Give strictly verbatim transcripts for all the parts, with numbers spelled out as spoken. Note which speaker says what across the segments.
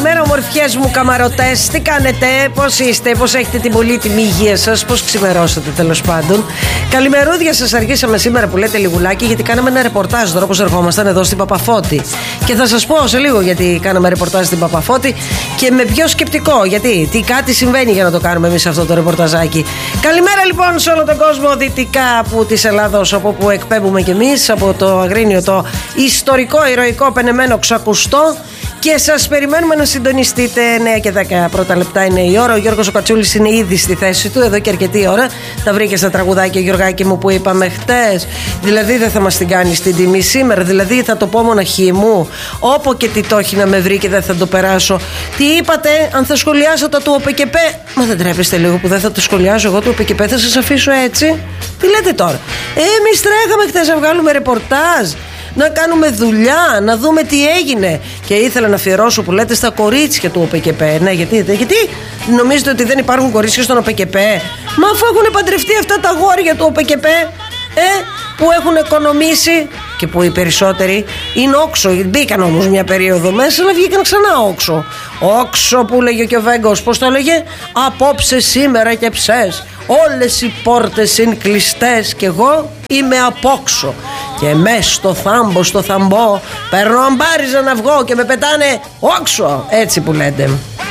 Speaker 1: καλημέρα ομορφιές μου καμαρωτές. Τι κάνετε, πώς είστε, πώς έχετε την πολύτιμη υγεία σας, πώς ξημερώσατε τέλος πάντων. Καλημερούδια σας, αργήσαμε σήμερα που λέτε λιγουλάκι, γιατί κάναμε ένα ρεπορτάζ τώρα όπως ερχόμασταν εδώ στην Παπαφώτη. Και θα σας πω σε λίγο γιατί κάναμε ρεπορτάζ στην Παπαφώτη και με πιο σκεπτικό. Γιατί τι κάτι συμβαίνει για να το κάνουμε εμείς αυτό το ρεπορταζάκι. Καλημέρα λοιπόν σε όλο τον κόσμο δυτικά από της Ελλάδος, από όπου εκπέμπουμε κι εμείς, από το Αγρίνιο, το ιστορικό, ηρωικό, πενεμένο ξακουστό. Και σας περιμένουμε να συντονιστείτε. εννιά και δέκα πρώτα λεπτά είναι η ώρα. Ο Γιώργος ο Κατσούλης είναι ήδη στη θέση του εδώ και αρκετή ώρα. Τα βρήκε στα τραγουδάκια, Γιωργάκη μου, που είπαμε χτες. Δηλαδή δεν θα μας την κάνει στην τιμή σήμερα. Δηλαδή θα το πω μοναχή μου.Όπο και τι το έχει να με βρει και δεν θα το περάσω. Τι είπατε, αν θα σχολιάσω τα του ΟΠΕΚΕΠΕ. Μα δεν τρέπεστε λίγο που δεν θα το σχολιάσω εγώ του ΟΠΕΚΕΠΕ, θα σας αφήσω έτσι. Τι λέτε τώρα. Ε, εμείς τρέχαμε χτες να βγάλουμε ρεπορτάζ, να κάνουμε δουλειά, να δούμε τι έγινε. Και ήθελα να αφιερώσω που λέτε στα κορίτσια του ΟΠΕΚΕΠΕ. Ναι, γιατί, γιατί νομίζετε ότι δεν υπάρχουν κορίτσια στον ΟΠΕΚΕΠΕ? Μα αφού έχουν παντρευτεί αυτά τα αγόρια του ΟΠΕΚΕΠΕ, ε, που έχουν οικονομήσει και που οι περισσότεροι είναι όξο. Μπήκαν όμως μια περίοδο μέσα, αλλά βγήκαν ξανά όξο. Όξο που λέγε και ο Βέγκος, πώς το έλεγε? Απόψε, σήμερα και ψες, όλες οι πόρτες είναι κλειστές και εγώ είμαι απόξω. Και μες στο θάμπο, στο θαμπό, παίρνω αμπάριζα να βγω και με πετάνε όξο. Έτσι που λέτε.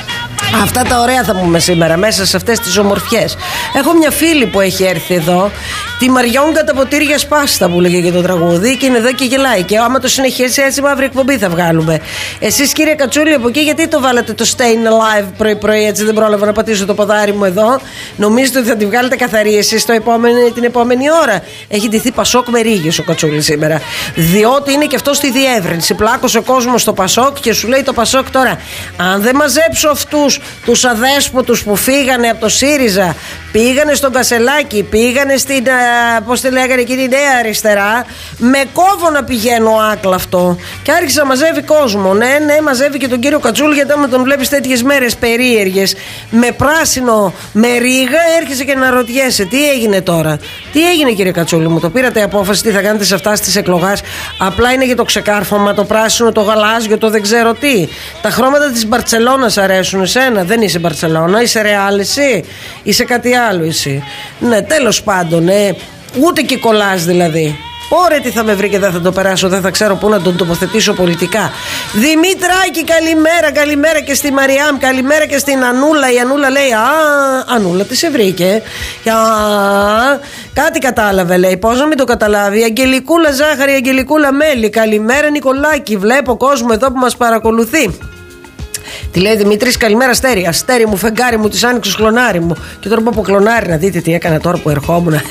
Speaker 1: Αυτά τα ωραία θα πούμε σήμερα μέσα σε αυτές τις ομορφιές. Έχω μια φίλη που έχει έρθει εδώ, τη Μαριόγκα τα ποτήρια σπάστα που λέγε και το τραγούδι, και είναι εδώ και γελάει. Και άμα το συνεχίσει έτσι, μαύρη εκπομπή θα βγάλουμε. Εσείς κύριε Κατσούλη από εκεί, γιατί το βάλατε το Staying Alive πρωί-πρωί, έτσι δεν πρόλαβα να πατήσω το ποδάρι μου εδώ? Νομίζετε ότι θα τη βγάλετε καθαρή εσείς την επόμενη ώρα? Έχει ντυθεί Πασόκ με ρίγες ο Κατσούλη σήμερα. Διότι είναι και αυτό στη διεύρυνση. Πλάκωσε ο κόσμος στο Πασόκ και σου λέει το Πασόκ τώρα, αν δεν μαζέψω αυτούς τους αδέσποτους που φύγανε από το ΣΥΡΙΖΑ, πήγανε στον Κασελάκη, πήγανε στην, πώς τη λέγανε εκεί, τη Νέα Αριστερά, με κόβω να πηγαίνω άκλαυτο. Και άρχισε να μαζεύει κόσμο. Ναι, ναι, μαζεύει και τον κύριο Κατσούλη, γιατί άμα τον βλέπεις τέτοιες μέρες περίεργες, με πράσινο, με ρίγα, έρχεσαι και να ρωτιέσαι τι έγινε τώρα. Τι έγινε κύριε Κατσούλη μου, το πήρατε απόφαση, τι θα κάνετε σε αυτά στις εκλογές? Απλά είναι για το ξεκάρφωμα, το πράσινο, το γαλάζιο, το δεν ξέρω τι. Τα χρώματα της Μπαρτσελώνας αρέσουν εσένα? Δεν είσαι Μπαρτσελώνα, είσαι Ρεάλ εσύ, είσαι κάτι άλλο εσύ. Ναι, τέλος πάντων, ε, ούτε και κολλάς δηλαδή. Ωραία, τι θα με βρει και δεν θα το περάσω, δεν θα ξέρω πού να τον τοποθετήσω πολιτικά. Δημήτρακη, καλημέρα, καλημέρα και στη Μαριάμ, καλημέρα και στην Ανούλα. Η Ανούλα λέει, α, Ανούλα, τι σε βρήκε? Α, κάτι κατάλαβε, λέει, πώς να μην το καταλάβει? Αγγελικούλα ζάχαρη, Αγγελικούλα μέλι, καλημέρα Νικολάκη, βλέπω κόσμο εδώ που μας παρακολουθεί. Τη λέει Δημήτρης, καλημέρα Αστέρι. Αστέρι μου, φεγγάρι μου, της άνοιξες κλονάρι μου. Και τώρα πάω από κλονάρι να δείτε τι έκανα τώρα που ερχόμουν.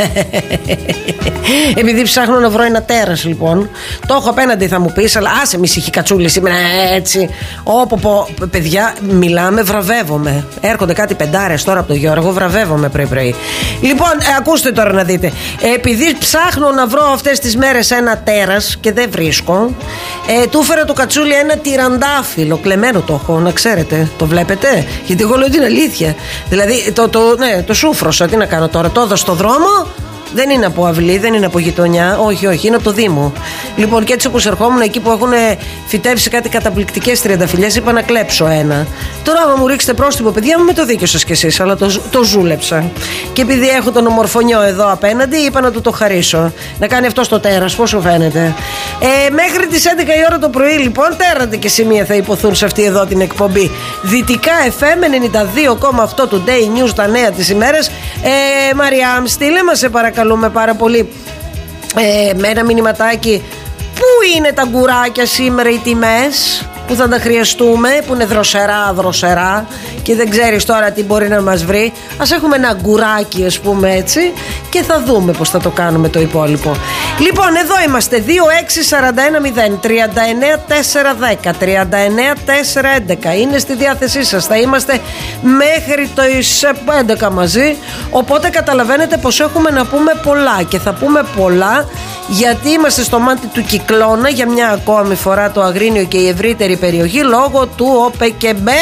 Speaker 1: Επειδή ψάχνω να βρω ένα τέρας λοιπόν. Το έχω απέναντι θα μου πεις, αλλά άσε μη συχή Κατσούλη σήμερα έτσι. Όπου πω, παιδιά, μιλάμε, βραβεύομαι. Έρχονται κάτι πεντάρες τώρα από τον Γιώργο, βραβεύομαι πρωί-πρωί. Λοιπόν, ε, ακούστε τώρα να δείτε. Επειδή ψάχνω να βρω αυτές τις μέρες ένα τέρας και δεν βρίσκω, ε, του έφερα το Κατσούλη ένα τυραντάφυλλο. Κλεμμένο το έχω, να ξέρετε. Το βλέπετε? Γιατί εγώ λέω την αλήθεια. Δηλαδή, το, το, ναι, το σούφρωσα. Τι να κάνω τώρα, το έδω στο δρόμο. Δεν είναι από αυλή, δεν είναι από γειτονιά. Όχι, όχι, είναι από το Δήμο. Λοιπόν, και έτσι όπως ερχόμουν εκεί που έχουν φυτέψει κάτι καταπληκτικές τριανταφυλλιές, είπα να κλέψω ένα. Τώρα, άμα μου ρίξετε πρόστιμο, παιδιά μου, με το δίκιο σας κι εσείς, αλλά το, το ζούλεψα. Και επειδή έχω τον ομορφωνιό εδώ απέναντι, είπα να του το χαρίσω. Να κάνει αυτό στο τέρας, πώς σου φαίνεται? Ε, μέχρι τις έντεκα η ώρα το πρωί, λοιπόν, τέραντε και σημεία θα υποθούν σε αυτή εδώ την εκπομπή. Δυτικά εφ εμ ενενήντα δύο κόμμα οκτώ του Day News, τα νέα της ημέρας. Ε, Μαριάμ, στείλε μας, σε παρακαλούμε πάρα πολύ, ε, με ένα μηνυματάκι. Πού είναι τα γκουράκια σήμερα, οι τιμές που θα τα χρειαστούμε, που είναι δροσερά, δροσερά και δεν ξέρεις τώρα τι μπορεί να μας βρει? Ας έχουμε ένα γκουράκι, ας πούμε, έτσι, και θα δούμε πως θα το κάνουμε το υπόλοιπο. Λοιπόν, εδώ είμαστε. Δύο έξι τέσσερα ένα μηδέν τρία εννέα τέσσερα ένα μηδέν τρία εννέα τέσσερα έντεκα. Είναι στη διάθεσή σας. Θα είμαστε μέχρι το έντεκα μαζί. Οπότε καταλαβαίνετε πως έχουμε να πούμε πολλά. Και θα πούμε πολλά γιατί είμαστε στο μάτι του κυκλώνα για μια ακόμη φορά, το Αγρίνιο και η ευρύτερη περιοχή, λόγω του ΟΠΕΚΕΠΕ.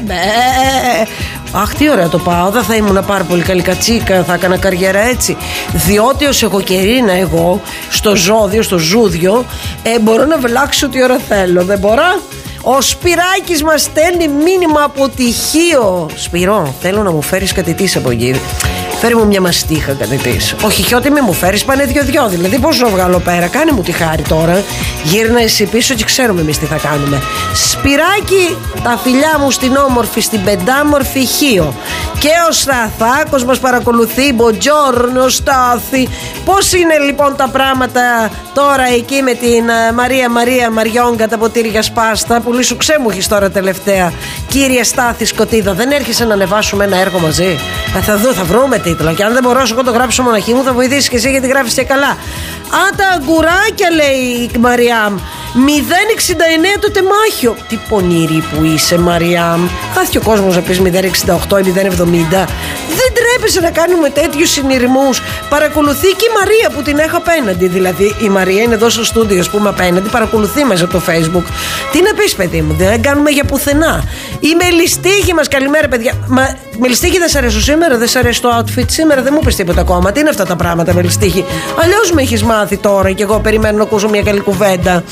Speaker 1: Αχ, τι ωραία το πάω. Δεν θα ήμουν πάρα πολύ καλή κατσίκα, θα έκανα καριέρα έτσι. Διότι ως εγωκερίνα εγώ, στο ζώδιο, στο ζούδιο, ε, μπορώ να βελάξω ό,τι ώρα θέλω. Δεν μπορώ. Ο Σπυράκης μας στέλνει μήνυμα από τυχείο. Σπυρό, θέλω να μου φέρεις κάτι της από εκεί. Φέρει μου μια μαστίχα κάτι της. Όχι, χιώτη, μη μου φέρεις, πάνε δυο-δυο. Δηλαδή, πώς να βγάλω πέρα, κάνε μου τη χάρη τώρα. Γύρνα εσύ πίσω και ξέρουμε εμείς τι θα κάνουμε. Σπυράκι, τα φιλιά μου στην όμορφη, στην πεντάμορφη Χίο. Και ο Σταθάκος μας παρακολουθεί. Μποντζόρνο, Στάθη. Πώς είναι λοιπόν τα πράγματα τώρα εκεί με την uh, Μαρία Μαρία Μαριόγκα, τα ποτήρια σπάστα. Πολύ σου ξέμουχης τώρα τελευταία. Κύριε Στάθη Σκοτίδα, δεν έρχεσαι να ανεβάσουμε ένα έργο μαζί? Ε, θα δω, θα βρούμε τίτλο. Και αν δεν μπορώ εγώ το γράψω μοναχή μου, θα βοηθήσει και εσύ γιατί γράφεις και καλά. Α, τα αγκουράκια, λέει η Μαριάμ. μηδέν εξήντα εννέα το τεμάχιο. Τι πονηρή που είσαι, Μαριάμ. Χάθηκε ο κόσμος να πεις μηδέν εξήντα οκτώ ή μηδέν εβδομήντα. Δεν τρέπεσαι να κάνουμε τέτοιους συνειρμούς. Παρακολουθεί και η Μαρία που την έχω απέναντι. Δηλαδή η Μαρία είναι εδώ στο στούντιο, α πούμε, απέναντι. Παρακολουθεί μέσα από το Facebook. Τι να πεις, παιδί μου, δεν κάνουμε για πουθενά. Η Μελιστίχη μας, καλημέρα, παιδιά. Μα, Μελιστίχη, δεν σ' αρέσει σήμερα, δεν σ' αρέσει το outfit σήμερα, δεν μου πεις τίποτα ακόμα. Τι είναι αυτά τα πράγματα, Μελιστίχη? Αλλιώς με έχεις μάθει τώρα και εγώ περιμένω να ακούσω μια καλή κουβέντα.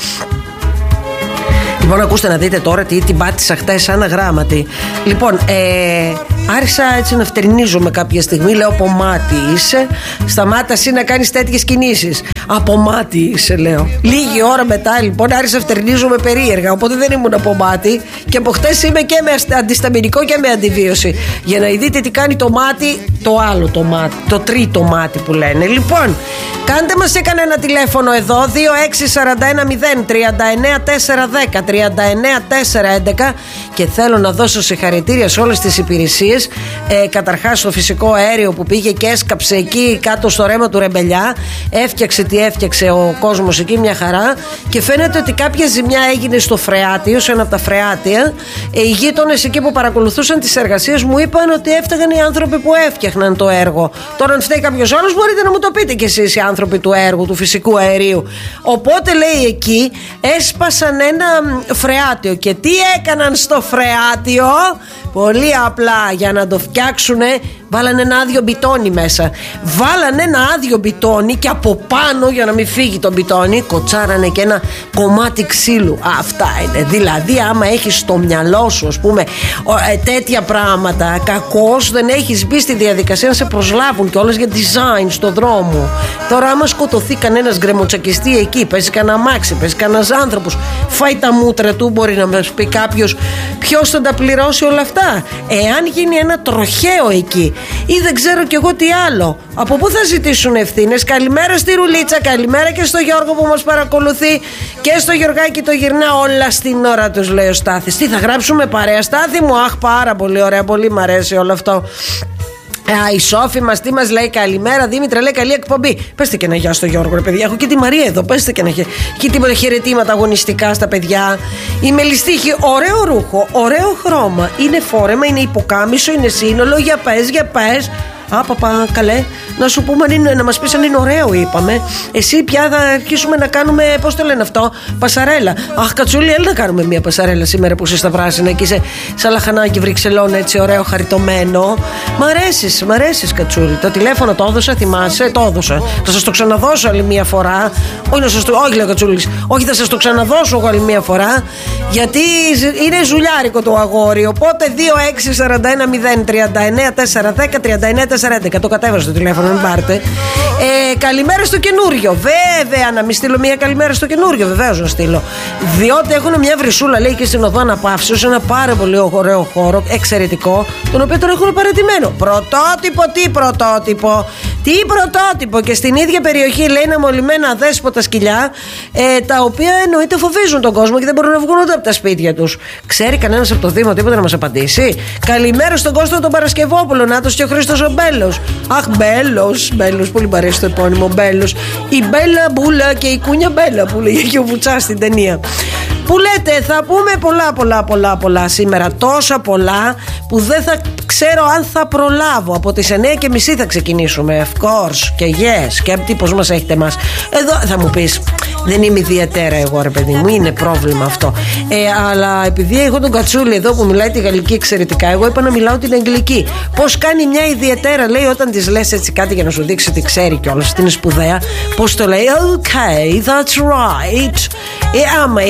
Speaker 1: Λοιπόν, ακούστε να δείτε τώρα τι την πάτησα χτες σαν αγράμματη. Λοιπόν, ε, άρχισα έτσι να φτερνίζομαι κάποια στιγμή. Λέω, από μάτι είσαι. Σταμάτα εσύ να κάνεις τέτοιες κινήσεις. Από μάτι είσαι, λέω. Λίγη ώρα μετά, λοιπόν, άρχισα να φτερνίζομαι περίεργα. Οπότε δεν ήμουν από μάτι. Και από χτες είμαι και με αντισταμινικό και με αντιβίωση. Για να δείτε τι κάνει το μάτι, το άλλο το μάτι. Το τρίτο μάτι που λένε. Λοιπόν, κάντε μας και κανένα τηλέφωνο εδώ. δύο έξι τέσσερα ένα μηδέν τρία εννέα τέσσερα ένα μηδέν τριάντα εννέα τέσσερα έντεκα. Και θέλω να δώσω συγχαρητήρια σε όλες τις υπηρεσίες. Ε, καταρχάς στο φυσικό αέριο που πήγε και έσκαψε εκεί κάτω στο ρέμα του Ρεμπελιά. Έφτιαξε τι έφτιαξε ο κόσμος εκεί, μια χαρά. Και φαίνεται ότι κάποια ζημιά έγινε στο Φρεάτιο, σε ένα από τα Φρεάτια. Ε, οι γείτονες εκεί που παρακολουθούσαν τις εργασίες μου είπαν ότι έφταγαν οι άνθρωποι που έφτιαχναν το έργο. Τώρα, αν φταίει κάποιος άλλος, μπορείτε να μου το πείτε κι εσείς, οι άνθρωποι του έργου, του φυσικού αερίου. Οπότε, λέει, εκεί έσπασαν ένα φρεάτιο. Και τι έκαναν στο φρεάτιο? Πολύ απλά, για να το φτιάξουνε, βάλανε ένα άδειο μπιτόνι μέσα. Βάλανε ένα άδειο μπιτόνι και από πάνω, για να μην φύγει το μπιτόνι, κοτσάρανε και ένα κομμάτι ξύλου. Αυτά είναι. Δηλαδή, άμα έχεις στο μυαλό σου, ας πούμε, τέτοια πράγματα, κακώς δεν έχεις μπει στη διαδικασία να σε προσλάβουν κιόλας για design στο δρόμο. Τώρα, άμα σκοτωθεί κανένας γκρεμοτσακιστή εκεί, πέσει κανένα αμάξι, πέσει κανένας άνθρωπος, φάει τα μούτρα του, μπορεί να μας πει κάποιος ποιος θα τα πληρώσει όλα αυτά. Εάν γίνει ένα τροχαίο εκεί ή δεν ξέρω κι εγώ τι άλλο, από πού θα ζητήσουν ευθύνες? Καλημέρα στη Ρουλίτσα, καλημέρα και στο Γιώργο που μας παρακολουθεί και στο Γιωργάκι το γυρνά όλα στην ώρα τους, λέει ο Στάθης. Τι θα γράψουμε παρέα, Στάθη μου? Αχ, πάρα πολύ ωραία, πολύ μ' αρέσει όλο αυτό. Α, η Σόφη μας τι μας λέει? Καλημέρα Δήμητρα, λέει, καλή εκπομπή. Πέστε και ένα γεια στο Γιώργο, ρε παιδιά. Έχω και τη Μαρία εδώ. Πέστε και ένα χε... και τίποτα χαιρετήματα αγωνιστικά στα παιδιά. Η Μελιστίχη, ωραίο ρούχο, ωραίο χρώμα. Είναι φόρεμα, είναι υποκάμισο, είναι σύνολο. Για πες, για πες. Α, παπα, καλέ. Να σου πούμε, αν είναι, να μας πεις αν είναι ωραίο, είπαμε. Εσύ πια θα αρχίσουμε να κάνουμε, πώς το λένε αυτό, πασαρέλα. Αχ, Κατσούλη, έλα να κάνουμε μια πασαρέλα σήμερα που είσαι στα πράσινα και είσαι σαν λαχανάκι Βρυξελών, έτσι ωραίο, χαριτωμένο. Μ' αρέσεις, μ' αρέσεις, Κατσούλη. Το τηλέφωνο το έδωσα, θυμάσαι, το έδωσα. Θα σας το ξαναδώσω άλλη μια φορά. Όχι, να σας το, όχι, λέει ο Κατσούλης. Όχι, θα σας το ξαναδώσω εγώ άλλη μια φορά. Γιατί είναι ζουλιάρικο το αγόρι. Οπότε δύο έξι τέσσερα ένα μηδέν τρία εννέα τέσσερα ένα μηδέν τριάντα εννέα τέσσερα έντεκα. Το κατέβασα το τηλέφωνο, μην πάρτε. Ε, καλημέρα στο καινούριο. Βέβαια, να μην στείλω μια καλημέρα στο καινούριο. Βεβαίως να στείλω. Διότι έχουν μια βρυσούλα, λέει, και στην οδό Αναπαύσεως, ένα πάρα πολύ ωραίο χώρο, εξαιρετικό, τον οποίο τον έχουν παρατημένο. Πρωτότυπο, τι πρωτότυπο. Τι πρωτότυπο. Και στην ίδια περιοχή, λέει, είναι μολυμμένα αδέσποτα σκυλιά, ε, τα οποία εννοείται φοβίζουν τον κόσμο και δεν μπορούν να βγουν ούτε από τα σπίτια τους. Ξέρει κανένας από το Δήμο τίποτα να μας απαντήσει? Καλημέρα στον Κώστο τον Παρασκευόπουλο. Νάτος και ο Χρήστος ο Μπέλος. Αχ, Μπέλος, Μπέλος, πολύ μου αρέσει το επώνυμο Μπέλος. Η Μπέλα Μπούλα και η Κούνια Μπέλα που λέγει και ο Βουτσάς στην ταινία. Που λέτε, θα πούμε πολλά πολλά πολλά πολλά σήμερα. Τόσα πολλά που δεν θα ξέρω αν θα προλάβω. Από τις εννιά και μισή θα ξεκινήσουμε. Of course. Και yes. Και τι πως μας έχετε μας. Εδώ θα μου πεις, δεν είμαι ιδιαίτερα εγώ, ρε παιδί μου, είναι πρόβλημα αυτό. Ε, αλλά επειδή έχω τον Κατσούλη εδώ που μιλάει τη γαλλική εξαιρετικά, εγώ είπα να μιλάω την αγγλική. Πώς κάνει μια ιδιαίτερα, λέει, όταν της λες έτσι κάτι για να σου δείξει ότι ξέρει κιόλας, ότι είναι σπουδαία. Πώς το λέει? Okay, that's right. Ε, άμα έχει σπουδάσει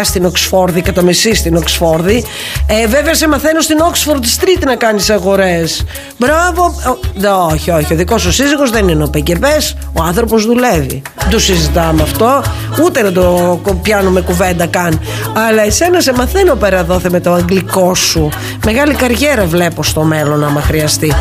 Speaker 1: βραδά στην Οξφόρδη, κατά μεσή στην Οξφόρδη. Ε, βέβαια σε μαθαίνω στην Oxford Street να κάνεις αγορές. Μπράβο. Δε, όχι, όχι, ο δικός σου σύζυγος δεν είναι ο πεκεπές. Ο άνθρωπος δουλεύει. Δεν το συζητάμε αυτό, ούτε να το πιάνουμε κουβέντα καν. Αλλά εσένα σε μαθαίνω πέρα δόθε με το αγγλικό σου. Μεγάλη καριέρα βλέπω στο μέλλον άμα χρειαστεί.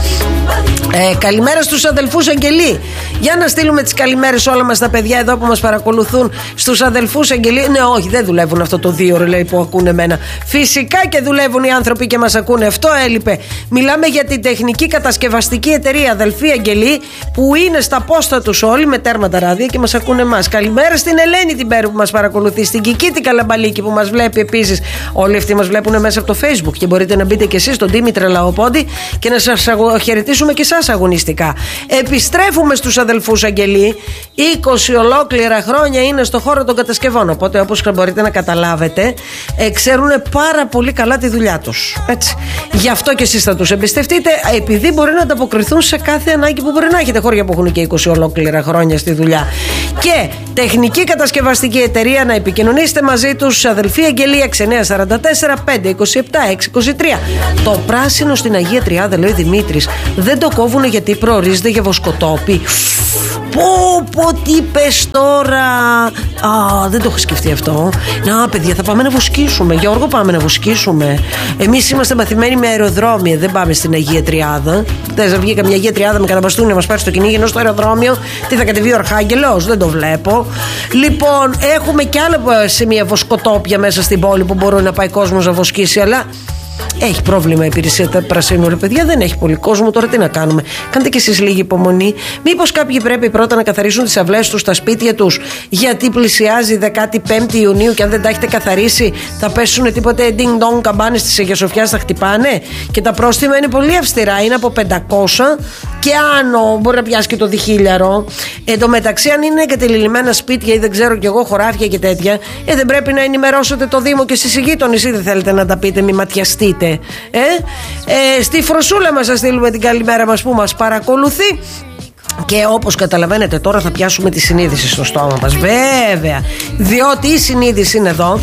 Speaker 1: Ε, καλημέρα στους αδελφούς Αγγελή. Για να στείλουμε τις καλημέρες όλα μας τα παιδιά εδώ που μας παρακολουθούν. Στους αδελφούς Αγγελή. Ναι, όχι, δεν δουλεύουν αυτό το δύο ώρο λέει που ακούνε εμένα. Φυσικά και δουλεύουν οι άνθρωποι και μας ακούνε. Αυτό έλειπε. Μιλάμε για την τεχνική κατασκευαστική εταιρεία αδελφή Αγγελή, που είναι στα πόστα τους όλοι με τέρματα ράδια και μας ακούνε εμάς. Καλημέρα στην Ελένη την Πέρου που μας παρακολουθεί. Στην Κική την Καλαμπαλίκη που μας βλέπει επίσης. Όλοι αυτοί μας βλέπουν μέσα από το Facebook και μπορείτε να μπείτε και εσείς στον Δήμητρα Λαοπόντι και να σας χαιρετήσουμε και εσάς αγωνιστικά. Επιστρέφουμε στους αδελφούς Αγγελή. είκοσι ολόκληρα χρόνια είναι στο χώρο των κατασκευών. Οπότε, όπως μπορείτε να καταλάβετε, ε, ξέρουν πάρα πολύ καλά τη δουλειά τους. Έτσι. Γι' αυτό και εσείς θα τους εμπιστευτείτε, επειδή μπορεί να ανταποκριθούν σε κάθε ανάγκη που μπορεί να έχετε. Χώρια που έχουν και είκοσι ολόκληρα χρόνια στη δουλειά. Και τεχνική κατασκευαστική εταιρεία, να επικοινωνήσετε μαζί τους. Αδελφή Αγγελή έξι εννιά τέσσερα τέσσερα πέντε είκοσι επτά έξι είκοσι τρία. Το πράσινο στην Αγία Τριάδα, λέει ο Δημήτρης, δεν το κόβουνε γιατί προορίζεται για βοσκοτόπι. Πω πω τι πες τώρα. Α, δεν το έχω σκεφτεί αυτό. Να παιδιά, θα πάμε να βοσκήσουμε. Γιώργο, πάμε να βοσκήσουμε. Εμείς είμαστε μαθημένοι με αεροδρόμια. Δεν πάμε στην Αγία Τριάδα. Θες να βγει καμιά Αγία Τριάδα με καταμπαστούν να μας πάρει στο κυνήγι, ενώ στο αεροδρόμιο τι θα κατεβεί ο Αρχάγγελος? Δεν το βλέπω. Λοιπόν, έχουμε και άλλα σημεία βοσκοτόπια μέσα στην πόλη που μπορεί να πάει κόσμος να βοσκήσει, αλλά έχει πρόβλημα η υπηρεσία τα πρασίνου, ρε παιδιά, δεν έχει πολύ κόσμο. Τώρα τι να κάνουμε? Κάντε κι εσείς λίγη υπομονή. Μήπως κάποιοι πρέπει πρώτα να καθαρίσουν τις αυλές τους, τα σπίτια τους, γιατί πλησιάζει δεκαπέντε Ιουνίου και αν δεν τα έχετε καθαρίσει θα πέσουν τίποτε ding dong καμπάνες της Αγίας Σοφιάς, θα χτυπάνε. Και τα πρόστιμα είναι πολύ αυστηρά, είναι από πεντακόσια και άνω, μπορεί να πιάσει και το διχίλιαρο. Εν τω μεταξύ, αν είναι εγκατελειμμένα σπίτια ή δεν ξέρω κι εγώ, χωράφια και τέτοια, ε, δεν πρέπει να ενημερώσετε το Δήμο και εσείς οι γείτονες, ή δεν θέλετε να τα πείτε, μη ματιαστείτε. Ε? Ε, στη Φροσούλα μας θα στείλουμε την καλημέρα μας που μας παρακολουθεί. Και όπως καταλαβαίνετε τώρα θα πιάσουμε τη συνείδηση στο στόμα μας. Βέβαια, διότι η συνείδηση είναι εδώ,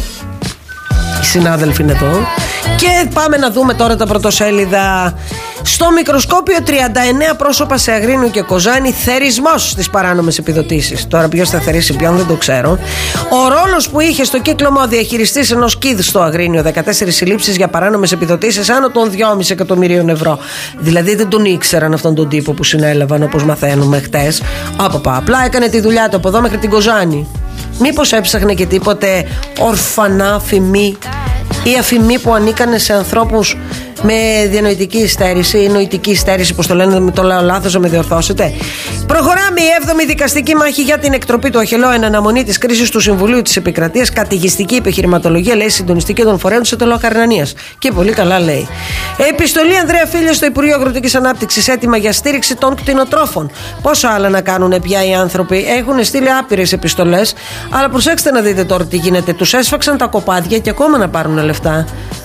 Speaker 1: οι συνάδελφοι είναι εδώ. Και πάμε να δούμε τώρα τα πρωτοσέλιδα. Στο μικροσκόπιο τριάντα εννέα πρόσωπα σε Αγρίνιο και Κοζάνη, θερισμός στις παράνομες επιδοτήσεις. Τώρα ποιος θα θερήσει ποιον δεν το ξέρω. Ο ρόλος που είχε στο κύκλωμα ο διαχειριστής ενός ΚΙΔ στο Αγρίνιο, δεκατέσσερις συλλήψεις για παράνομες επιδοτήσεις άνω των δυόμισι εκατομμυρίων ευρώ. Δηλαδή δεν τον ήξεραν αυτόν τον τύπο που συνέλαβαν, όπως μαθαίνουμε χτες. Απαπα, απλά έκανε τη δουλειά του από εδώ μέχρι την Κοζάνη. Μήπως έψαχνε και τίποτε ορφανά αφημί ή αφημί που ανήκανε σε ανθρώπους με διανοητική υστέρηση ή νοητική υστέρηση, πως το λένε, το λέω λάθος, να με διορθώσετε. Προχωράμε. Η έβδομη δικαστική μάχη για την εκτροπή του Αχελό εν αναμονή της κρίσης του Συμβουλίου της Επικρατείας. Κατηγιστική επιχειρηματολογία, λέει, συντονιστική των φορέων της Ετωλοκαρνανίας. Και πολύ καλά λέει. Επιστολή Ανδρέα Φίλια στο Υπουργείο Αγροτικής Ανάπτυξης, έτοιμα για στήριξη των κτηνοτρόφων. Πόσα άλλα να κάνουν πια οι άνθρωποι? Έχουν στείλει άπειρες επιστολές, αλλά προσέξτε να δείτε τώρα τι γίνεται. Τους έσφαξαν τα κοπάδια και ακόμα να πάρουν λεφτά.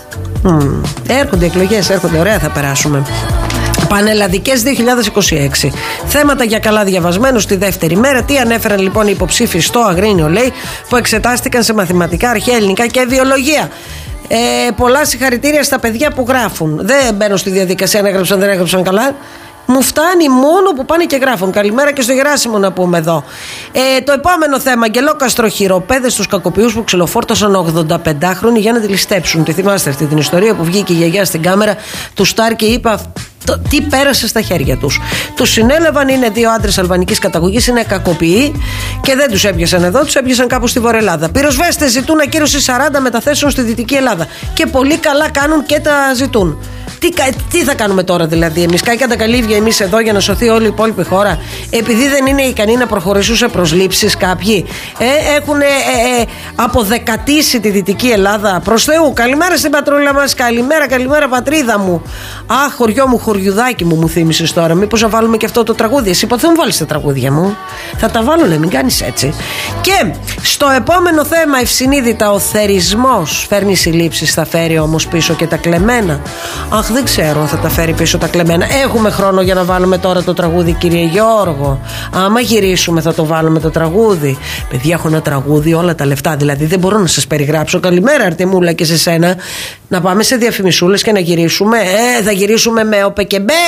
Speaker 1: Mm. Έρχονται εκλογές, έρχονται, ωραία θα περάσουμε. Πανελλαδικές δύο χιλιάδες είκοσι έξι. Θέματα για καλά διαβασμένους τη δεύτερη μέρα. Τι ανέφεραν λοιπόν οι υποψήφοι στο Αγρίνιο, λέει, που εξετάστηκαν σε μαθηματικά, αρχαία ελληνικά και βιολογία. Ε, πολλά συγχαρητήρια στα παιδιά που γράφουν. Δεν μπαίνω στη διαδικασία να έγραψαν, δεν έγραψαν καλά. Μου φτάνει μόνο που πάνε και γράφουν. Καλημέρα και στο Γεράσιμο να πούμε εδώ. Ε, το επόμενο θέμα. Αγγελόκαστρο, χειροπέδες στους κακοποιούς που ξυλοφόρτωσαν ογδονταπεντάχρονοι για να τη ληστέψουν. Τη θυμάστε αυτή την ιστορία που βγήκε η γιαγιά στην κάμερα του Σταρ και είπε το, τι πέρασε στα χέρια τους. Τους συνέλαβαν, είναι δύο άντρες αλβανικής καταγωγής, είναι κακοποιοί και δεν τους έπιασαν εδώ, τους έπιασαν κάπου στη Βόρεια Ελλάδα. Πυροσβέστες ζητούν ακύρωση σαράντα μεταθέσεων στη Δυτική Ελλάδα. Και πολύ καλά κάνουν και τα ζητούν. Τι, τι θα κάνουμε τώρα δηλαδή, εμείς κάηκαν τα καλύβια εμείς εδώ για να σωθεί όλη η υπόλοιπη χώρα, επειδή δεν είναι ικανοί να προχωρήσουν σε προσλήψεις κάποιοι. Ε, έχουν ε, ε, αποδεκατήσει τη Δυτική Ελλάδα. Προς Θεού, καλημέρα στην πατρούλα μας, καλημέρα, καλημέρα πατρίδα μου. Αχ, χωριό μου, χωριουδάκι μου, μου θύμισες τώρα. Μήπως να βάλουμε και αυτό το τραγούδι? Εσύ ποτέ μου βάλεις τα τραγούδια μου? Θα τα βάλουνε, μην κάνεις έτσι. Και στο επόμενο θέμα, ευσυνείδητα, ο θερισμός φέρνει συλλήψεις, θα φέρει όμως πίσω και τα κλεμμένα. Αχ, δεν ξέρω αν θα τα φέρει πίσω τα κλεμμένα. Έχουμε χρόνο για να βάλουμε τώρα το τραγούδι, κύριε Γιώργο? Άμα γυρίσουμε θα το βάλουμε το τραγούδι. Παιδιά, έχω ένα τραγούδι, όλα τα λεφτά. Δηλαδή δεν μπορώ να σας περιγράψω. Καλημέρα, Αρτεμούλα, και σε σένα. Να πάμε σε διαφημισούλες και να γυρίσουμε. Ε, θα γυρίσουμε με όπε και μπέ.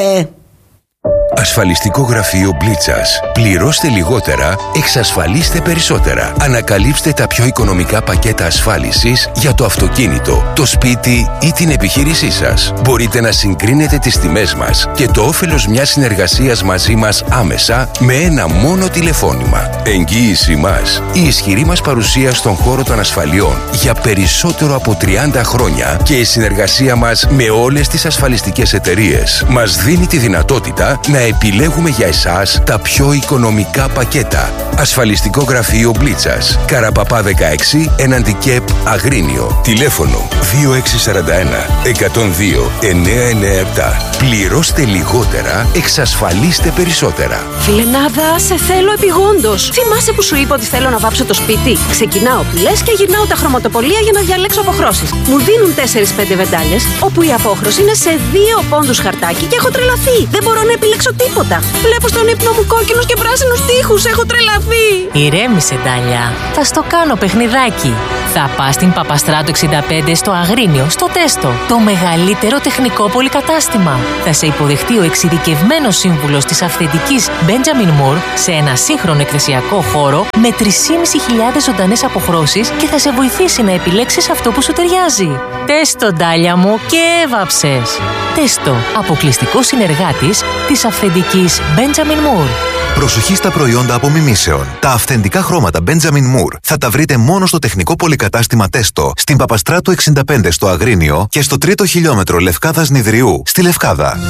Speaker 2: Ασφαλιστικό γραφείο Μπλίτσας. Πληρώστε λιγότερα, εξασφαλίστε περισσότερα. Ανακαλύψτε τα πιο οικονομικά πακέτα ασφάλισης για το αυτοκίνητο, το σπίτι ή την επιχείρησή σας. Μπορείτε να συγκρίνετε τις τιμές μας και το όφελος μιας συνεργασίας μαζί μας άμεσα με ένα μόνο τηλεφώνημα. Εγγύηση μας. Η ισχυρή μας παρουσία στον χώρο των ασφαλιών για περισσότερο από τριάντα χρόνια και η συνεργασία μας με όλες τις ασφαλιστικές εταιρείες μας δίνει τη δυνατότητα να επιλέγουμε για εσάς τα πιο οικονομικά πακέτα. Ασφαλιστικό γραφείο Μπλίτσας. Καραπαπά δεκαέξι, έναντι ΚΕΠ Αγρίνιο. Τηλέφωνο δύο έξι τέσσερα ένα εκατόν δύο εννιακόσια ενενήντα επτά. Πληρώστε λιγότερα, εξασφαλίστε περισσότερα.
Speaker 3: Φιλενάδα, σε θέλω επιγόντως. Θυμάσαι που σου είπα ότι θέλω να βάψω το σπίτι? Ξεκινάω πυλές και γυρνάω τα χρωματοπολία για να διαλέξω αποχρώσεις. Μου δίνουν τέσσερις πέντε βεντάλιες, όπου η απόχρωση είναι σε δύο πόντους χαρτάκι και έχω τρελαθεί. Δεν μπορώ να επιλέξω τίποτα. Βλέπω στον ύπνο μου κόκκινους και πράσινους τοίχους. Έχω τρελαθεί.
Speaker 4: Ηρέμησε, Ντάλια. Θα στο κάνω παιχνιδάκι. Θα πας στην Παπαστράτου εξήντα πέντε στο Αγρίνιο, στο Τέστο. Το μεγαλύτερο τεχνικό πολυκατάστημα. Θα σε υποδεχτεί ο εξειδικευμένος σύμβουλος της αυθεντικής Benjamin Moore σε ένα σύγχρονο εκθεσιακό χώρο με τρεις χιλιάδες πεντακόσιες ζωντανές αποχρώσεις και θα σε βοηθήσει να επιλέξεις αυτό που σου ταιριάζει. Τέστο, Ντάλια μου, και έβαψες. Τέστο, αποκλειστικό συνεργάτης της αυθεντικής Benjamin Moore.
Speaker 5: Προσοχή στα προϊόντα απομιμήσεων. Τα αυθεντικά χρώματα Benjamin Moore θα τα βρείτε μόνο στο τεχνικό πολυκατάστημα Τέστο, στην Παπαστράτου εξήντα πέντε στο Αγρίνιο και στο τρίτο χιλιόμετρο Λευκάδας Νηδριού στη Λευκάδα.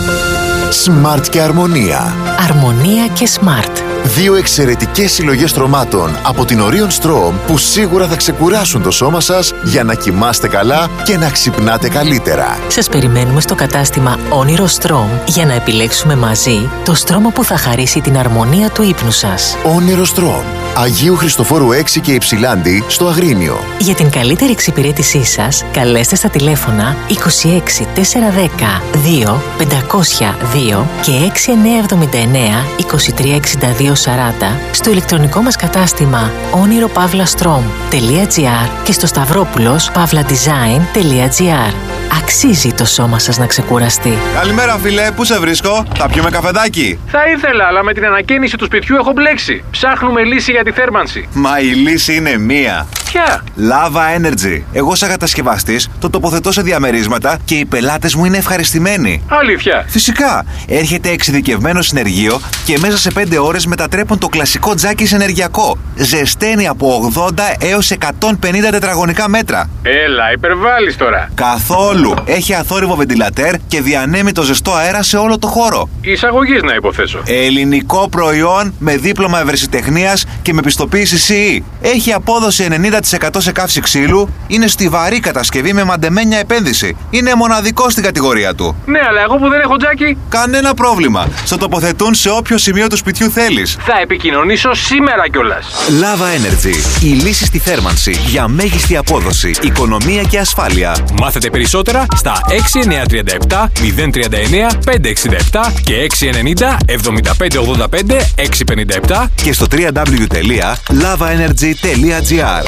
Speaker 6: Smart και Αρμονία.
Speaker 4: Αρμονία και Smart.
Speaker 6: Δύο εξαιρετικές συλλογές στρωμάτων από την Orion Strom που σίγουρα θα ξεκουράσουν το σώμα σας για να κοιμάστε καλά και να ξυπνάτε καλύτερα.
Speaker 4: Σας περιμένουμε στο κατάστημα Όνειρο Strom για να επιλέξουμε μαζί το στρώμα που θα χαρίσει την αρμονία του ύπνου σας.
Speaker 6: Όνειρο Strom. Αγίου Χριστοφόρου έξι και Υψηλάντη στο Αγρίνιο.
Speaker 4: Για την καλύτερη εξυπηρέτησή σας, καλέστε στα τηλέφωνα είκοσι έξι τετρακόσια δέκα δύο πεντακόσια δύο και έξι εννιακόσια εβδομήντα εννέα είκοσι τρία εξήντα δύο σαράντα στο ηλεκτρονικό μας κατάστημα όνειρο παύλα στρομ τελεία τζι άρ και στο σταυρόπουλος παύλα design τελεία τζι άρ. Αξίζει το σώμα σας να ξεκουραστεί.
Speaker 7: Καλημέρα, φίλε, πού σε βρίσκω? Θα πιούμε καφεδάκι?
Speaker 8: Θα ήθελα, αλλά με την ανακαίνιση του σπιτιού έχω μπλέξει. Ψάχνουμε λύση για τη θέρμανση.
Speaker 7: Μα η λύση είναι μία.
Speaker 8: Ποια?
Speaker 7: Lava Energy. Εγώ, σαν κατασκευαστής, το τοποθετώ σε διαμερίσματα και οι πελάτες μου είναι ευχαριστημένοι.
Speaker 8: Αλήθεια?
Speaker 7: Φυσικά. Έρχεται εξειδικευμένο συνεργείο και μέσα σε πέντε ώρες μετατρέπουν το κλασικό τζάκι σε ενεργειακό. Ζεσταίνει από ογδόντα έως εκατόν πενήντα τετραγωνικά μέτρα.
Speaker 8: Έλα, υπερβάλλεις τώρα.
Speaker 7: Καθόλου. Έχει αθόρυβο βεντιλατέρ και διανέμει το ζεστό αέρα σε όλο το χώρο.
Speaker 8: Εισαγωγής, να υποθέσω.
Speaker 7: Ελληνικό προϊόν με δίπλωμα ευρεσιτεχνίας και με πιστοποίηση σι ι. Έχει απόδοση ενενήντα τοις εκατό σε καύση ξύλου. Είναι στιβαρή κατασκευή με μαντεμένια επένδυση. Είναι μοναδικό στην κατηγορία του.
Speaker 8: Ναι, αλλά εγώ που δεν έχω τζάκι.
Speaker 7: Κανένα πρόβλημα. Στο τοποθετούν σε όποιο σημείο του σπιτιού θέλεις.
Speaker 8: Θα επικοινωνήσω σήμερα κιόλας.
Speaker 7: Lava Energy. Η λύση στη θέρμανση για μέγιστη απόδοση, οικονομία και ασφάλεια.
Speaker 9: Μάθετε περισσότερα στα έξι εννιά τρία επτά μηδέν τρία εννιά πέντε έξι επτά και έξι ενενήντα εβδομήντα πέντε ογδόντα πέντε έξι πενήντα επτά
Speaker 7: και στο double-u double-u double-u τελεία lava energy τελεία τζι άρ.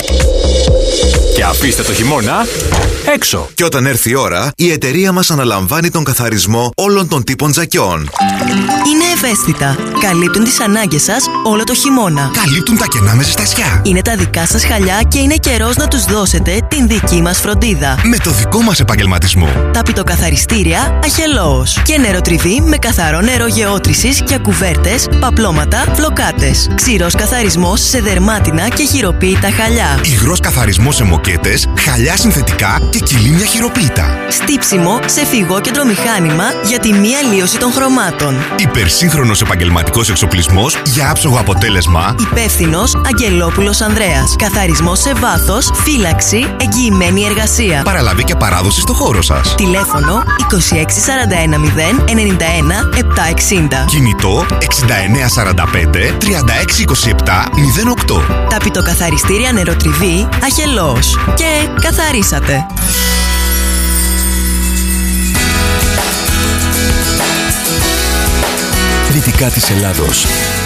Speaker 9: Και αφήστε το χειμώνα έξω.
Speaker 5: Και όταν έρθει η ώρα, η εταιρεία μας αναλαμβάνει τον καθαρισμό όλων των τύπων τζακιών.
Speaker 10: Είναι ευαίσθητα. Καλύπτουν τις ανάγκες σας όλο το χειμώνα.
Speaker 11: Καλύπτουν τα κενά με ζεστασιά.
Speaker 10: Είναι τα δικά σας χαλιά και είναι καιρός να τους δώσετε την δική μας φροντίδα.
Speaker 11: Με το δικό μας επαγγελματισμό.
Speaker 10: Ταπητοκαθαριστήρια Αχελώος. Και νεροτριβή με καθαρό νερό γεώτρησης για κουβέρτες, παπλώματα, φλοκάτες. Ξηρός καθαρισμός σε δερμάτινα και χειροποίητα χαλιά.
Speaker 11: Υγρός καθαρισμός σε μοκέτες, χαλιά συνθετικά και κυλίμια χειροποίητα.
Speaker 10: Στύψιμο σε φυγόκεντρο μηχάνημα για τη μη αλλίωση των χρωμάτων.
Speaker 11: Υπερσύγχρονος επαγγελματικός εξοπλισμός για άψογο αποτέλεσμα.
Speaker 10: Υπεύθυνος Αγγελόπουλος Ανδρέας. Καθαρισμός σε βάθος, φύλαξη, εγγυημένη εργασία.
Speaker 11: Παραλαβή και παράδοση στο χώρο σας.
Speaker 10: Τηλέφωνο είκοσι έξι σαράντα ένα μηδέν ενενήντα ένα επτακόσια εξήντα.
Speaker 11: Κινητό εξήντα εννέα σαράντα πέντε τριάντα έξι είκοσι επτά μηδέν οκτώ.
Speaker 10: Ταπητοκαθαριστήρια νεροτριβή Αχελώος. Και καθαρίσατε.
Speaker 12: δυτικά της Ελλάδος.